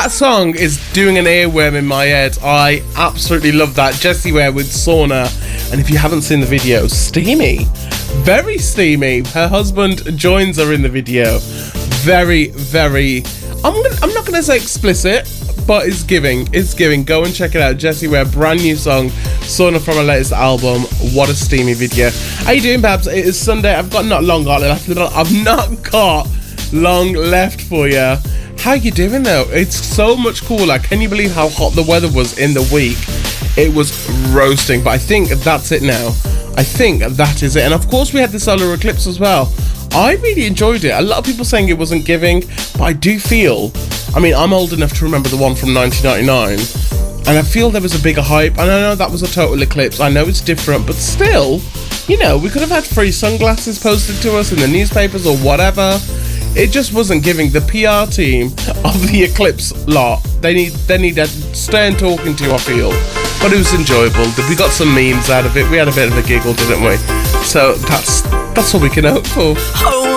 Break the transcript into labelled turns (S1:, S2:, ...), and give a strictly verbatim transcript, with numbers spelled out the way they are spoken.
S1: That song is doing an earworm in my head. I absolutely love that. Jessie Ware with Sauna. And if you haven't seen the video, steamy. Very steamy. Her husband joins her in the video. Very, very... I'm, gonna, I'm not going to say explicit, but it's giving. It's giving. Go and check it out. Jessie Ware, brand new song, Sauna from her latest album. What a steamy video. How you doing, Babs? It is Sunday. I've got not long left. I've not got long left for you. How you doing though? It's so much cooler. Can you believe how hot the weather was in the week? It was roasting, but I think that's it now. I think that is it. And of course we had the solar eclipse as well. I really enjoyed it. A lot of people saying it wasn't giving, but I do feel, I mean, I'm old enough to remember the one from nineteen ninety-nine, and I feel there was a bigger hype, and I know that was a total eclipse. I know it's different, but still, you know, we could have had free sunglasses posted to us in the newspapers or whatever. It just wasn't giving. The P R team of the Eclipse lot, they need they need a stern talking to, I feel. But it was enjoyable. We got some memes out of it. We had a bit of a giggle, didn't we? So that's that's all we can hope for.
S2: Oh.